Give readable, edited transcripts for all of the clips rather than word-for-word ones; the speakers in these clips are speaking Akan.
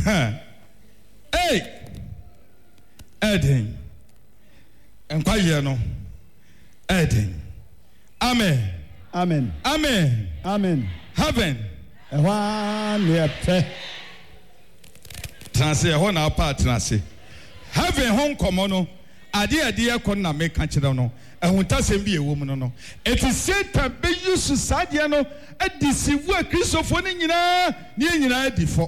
Hey, Eden. And quiet no. Eden. Amen. Amen. Amen. Amen. Heaven. Translate ho na part translate. Heaven home komono. Ade kon na make kanchira no. Ehuntasem bi ewo mu no. It is Satan be use sadia no e deceive Christopher ni nyina edifo.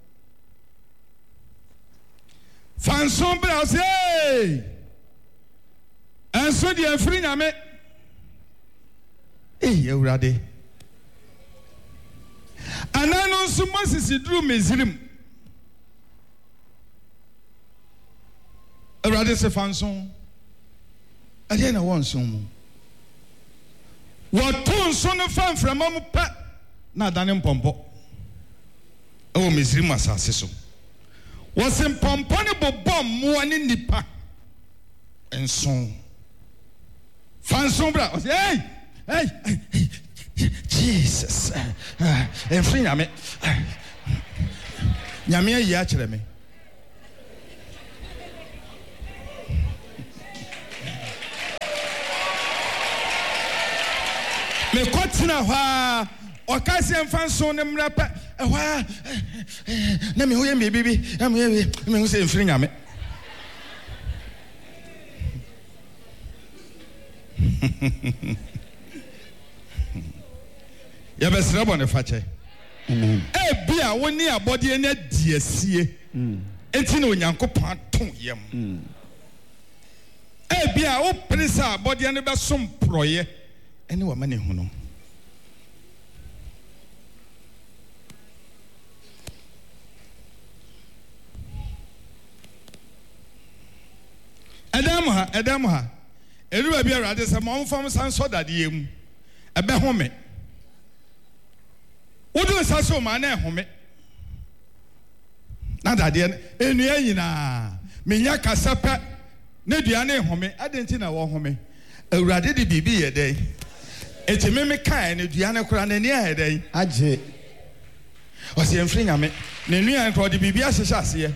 Fanson bra say. Enso de afri nyame. Ewurade. Anano nso Moses duru Misrim. Ewurade se fanson. Ade na won so mu. Woton so no fanframa mu pa na dane mpompo. Ewo Misrim asase so. Wosen mpompo ne bobom mo ani nipa. Enso. Fanson bra. Hey, Jesus. Enfri nyame. Nyame ayi a kire me. Me kotina hwa okase mfanso ne mrapa hwa na me hoye me bibi me hu se enfri nyame. Ya besra bone fache. Amen. Bia woni abode na diesie. Enti na onyankopon ton yam. Bia wo presa abode na be som proye. Ene wa mane hu no. Edam ha. Elu ba bia rade se mo mfam san so dade yem. Ebe home. Wodo saso ma na ehome. Na dade enua nyina. Menya kasape na dua na ehome. Adenti na wo home. Awurade de bibi ye dey. Eti me kai na dua na kura na ni ye dey. Aje. Osi emfri nyame. Na nua nko de bibi ahyehye ase.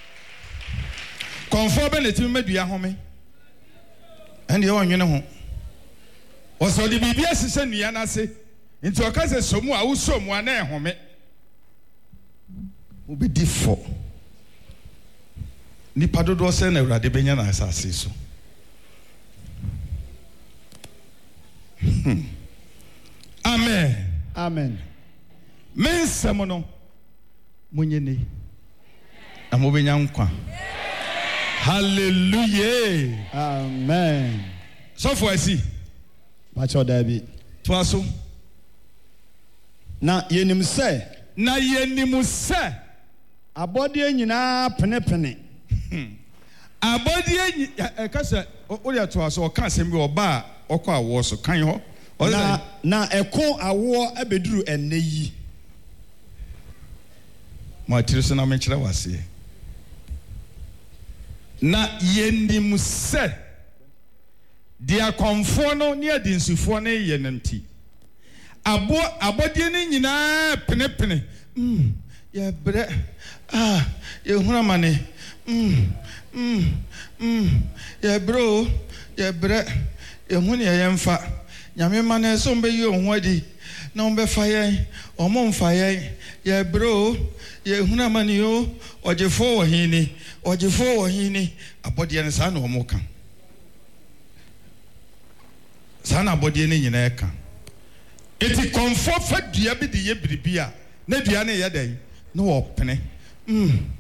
Konfo be na ti me dua home. Ende wo nwene ho. Oso de bibi ahyehye nua na ase. Nti okaze somu a usomu ana ehome obedi fo ni padodo se na Awurade benya na asase so. Amen. Amen. Mensemo no munyene amobenya nkwa. Hallelujah. Amen. So for asi Pacho David. Twaso Na yenim se abode nyina penepene. Abode kasa ori to aso o kan sem bi oba okọ awo so kan ho na eko awo abeduru enne yi. Ma tiriso na me kire wase. Na yenim se dia konfo no ne adinsufo ne ye nanti. Abode ni nyina penepene. Ya bre ye huna mane. Ya bro, ya bre ye huna ye mfa. Nyame mane so mbe yi ohun adi. Na mbe fa yen, omo mfa yen. Ya bro, ye huna mane yo, ojefo wo hini. Abode ni sa na omo kan. Sa na abode ni nyina kan. Eti comfort fa dua bi de ye biribia na dua na ye dan na wo pene